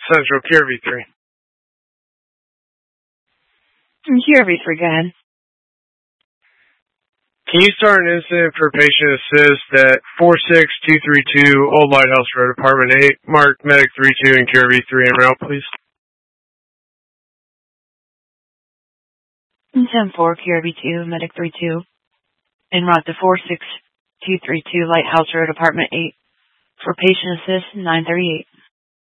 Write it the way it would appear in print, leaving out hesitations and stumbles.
Central QRV3. QRV3, go ahead. Can you start an incident for patient assist at 46232 Old Lighthouse Road, Apartment 8, marked Medic 32 and QRV3 en route, please? 10-4, QRV2, Medic 32, en route to 46232 Lighthouse Road, Apartment 8, for patient assist 938.